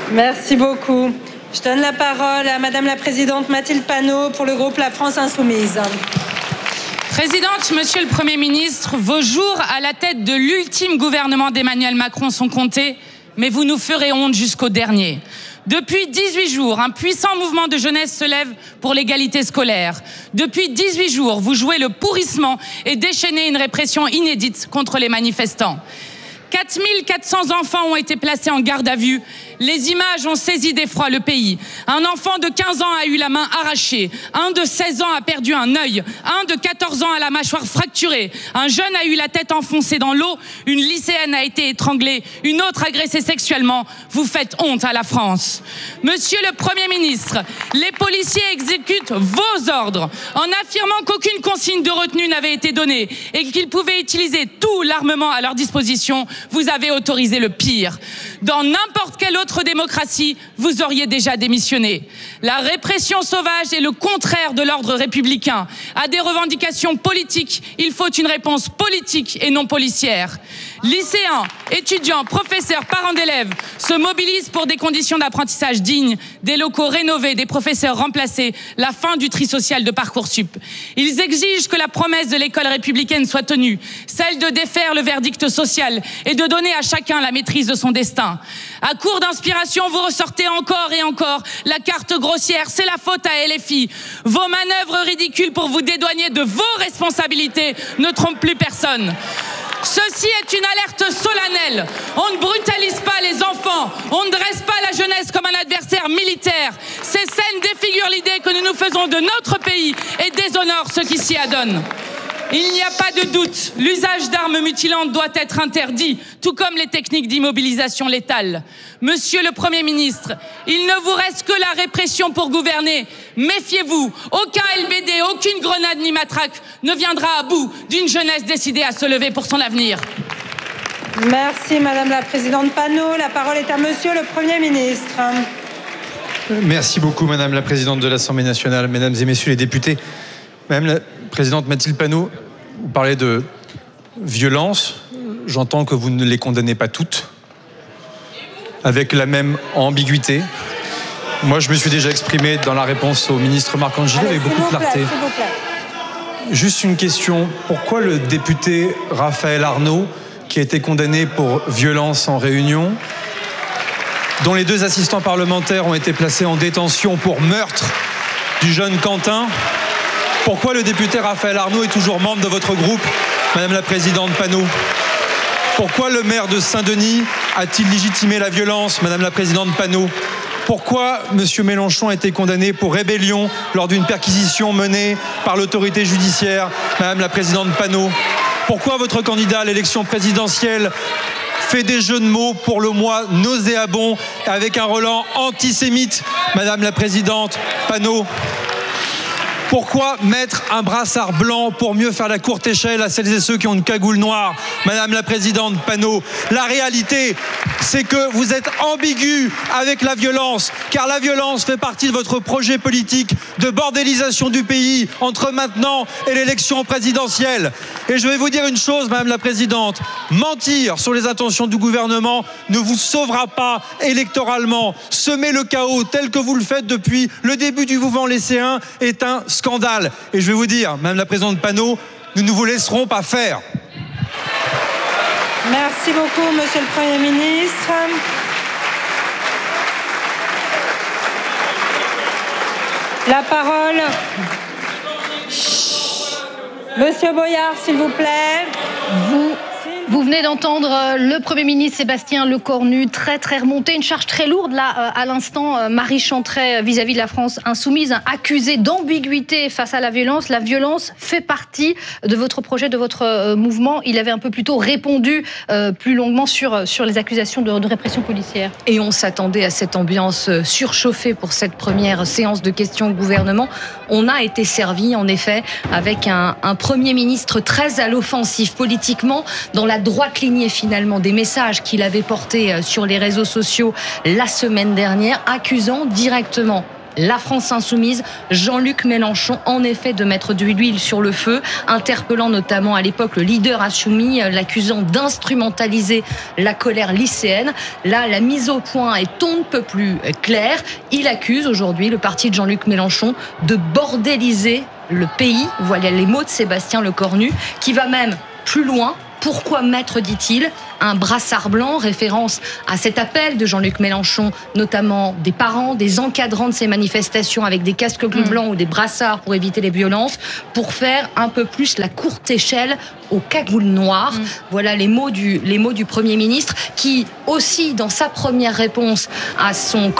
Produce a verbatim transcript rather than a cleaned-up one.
Merci beaucoup. Je donne la parole à Madame la Présidente Mathilde Panot pour le groupe La France Insoumise. Présidente, Monsieur le Premier ministre, vos jours à la tête de l'ultime gouvernement d'Emmanuel Macron sont comptés, mais vous nous ferez honte jusqu'au dernier. Depuis dix-huit jours, un puissant mouvement de jeunesse se lève pour l'égalité scolaire. Depuis dix-huit jours, vous jouez le pourrissement et déchaînez une répression inédite contre les manifestants. quatre mille quatre cents enfants ont été placés en garde à vue. Les images ont saisi d'effroi le pays. Un enfant de quinze ans a eu la main arrachée. Un de seize ans a perdu un œil. Un de quatorze ans a la mâchoire fracturée. Un jeune a eu la tête enfoncée dans l'eau. Une lycéenne a été étranglée. Une autre agressée sexuellement. Vous faites honte à la France. Monsieur le Premier ministre, les policiers exécutent vos ordres en affirmant qu'aucune consigne de retenue n'avait été donnée et qu'ils pouvaient utiliser tout l'armement à leur disposition. Vous avez autorisé le pire. Dans n'importe quelle autre démocratie, vous auriez déjà démissionné. La répression sauvage est le contraire de l'ordre républicain. À des revendications politiques, il faut une réponse politique et non policière. Lycéens, étudiants, professeurs, parents d'élèves se mobilisent pour des conditions d'apprentissage dignes, des locaux rénovés, des professeurs remplacés, la fin du tri social de Parcoursup. Ils exigent que la promesse de l'école républicaine soit tenue, celle de défaire le verdict social et de donner à chacun la maîtrise de son destin. À court d'inspiration, vous ressortez encore et encore la carte grossière, c'est la faute à L F I. Vos manœuvres ridicules pour vous dédouaner de vos responsabilités ne trompent plus personne. Ceci est une alerte solennelle. On ne brutalise pas les enfants. On ne dresse pas la jeunesse comme un adversaire militaire. Ces scènes défigurent l'idée que nous nous faisons de notre pays et déshonorent ceux qui s'y adonnent. Il n'y a pas de doute, l'usage d'armes mutilantes doit être interdit, tout comme les techniques d'immobilisation létale. Monsieur le Premier ministre, il ne vous reste que la répression pour gouverner. Méfiez-vous, aucun L B D, aucune grenade ni matraque ne viendra à bout d'une jeunesse décidée à se lever pour son avenir. Merci Madame la Présidente Panot. La parole est à Monsieur le Premier ministre. Merci beaucoup Madame la Présidente de l'Assemblée nationale, Mesdames et Messieurs les députés. Madame la Présidente Mathilde Panot, vous parlez de violence. J'entends que vous ne les condamnez pas toutes, avec la même ambiguïté. Moi, je me suis déjà exprimé dans la réponse au ministre Marcangeli avec beaucoup de clarté. Juste une question. Pourquoi le député Raphaël Arnaud, qui a été condamné pour violence en réunion, dont les deux assistants parlementaires ont été placés en détention pour meurtre du jeune Quentin, pourquoi le député Raphaël Arnaud est toujours membre de votre groupe, Madame la Présidente Panot? Pourquoi le maire de Saint-Denis a-t-il légitimé la violence, Madame la Présidente Panot? Pourquoi M. Mélenchon a été condamné pour rébellion lors d'une perquisition menée par l'autorité judiciaire, Madame la Présidente Panot? Pourquoi votre candidat à l'élection présidentielle fait des jeux de mots pour le moins nauséabond avec un Roland antisémite, Madame la Présidente Panot? Pourquoi mettre un brassard blanc pour mieux faire la courte échelle à celles et ceux qui ont une cagoule noire, Madame la Présidente Panot? La réalité, c'est que vous êtes ambigu avec la violence, car la violence fait partie de votre projet politique de bordélisation du pays entre maintenant et l'élection présidentielle. Et je vais vous dire une chose, Madame la Présidente, mentir sur les intentions du gouvernement ne vous sauvera pas électoralement. Semer le chaos tel que vous le faites depuis le début du mouvement lycéen est un scandale. Et je vais vous dire, Madame la Présidente Panot, nous ne vous laisserons pas faire. Merci beaucoup, Monsieur le Premier ministre. La parole. Monsieur Boyard, s'il vous plaît. Vous, vous venez d'entendre le Premier ministre Sébastien Lecornu, très très remonté, une charge très lourde là à l'instant. Marie Chantray vis-à-vis de la France insoumise, accusée d'ambiguïté face à la violence. La violence fait partie de votre projet, de votre mouvement. Il avait un peu plus tôt répondu euh, plus longuement sur, sur les accusations de, de répression policière. Et on s'attendait à cette ambiance surchauffée pour cette première séance de questions au gouvernement. On a été servi en effet avec un, un Premier ministre très à l'offensive politiquement, dans la droite lignée finalement des messages qu'il avait portés sur les réseaux sociaux la semaine dernière, accusant directement la France insoumise, Jean-Luc Mélenchon, en effet de mettre de l'huile sur le feu, interpellant notamment à l'époque le leader insoumis, l'accusant d'instrumentaliser la colère lycéenne. Là, la mise au point est on ne peut plus claire. Il accuse aujourd'hui le parti de Jean-Luc Mélenchon de bordéliser le pays. Voilà les mots de Sébastien Lecornu, qui va même plus loin. Pourquoi mettre, dit-il, un brassard blanc, référence à cet appel de Jean-Luc Mélenchon, notamment des parents, des encadrants de ces manifestations avec des casques blancs mmh. ou des brassards pour éviter les violences, pour faire un peu plus la courte échelle aux cagoules noires. Mmh. Voilà les mots du, les mots du Premier ministre, qui aussi, dans sa première réponse à son